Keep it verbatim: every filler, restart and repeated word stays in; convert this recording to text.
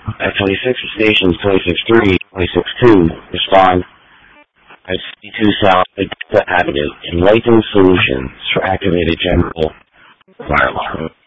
At twenty-six stations, twenty-six three, twenty-six two, respond. At sixty-two South, Augusta Avenue, Enlightened Solutions for activated general fire alarm.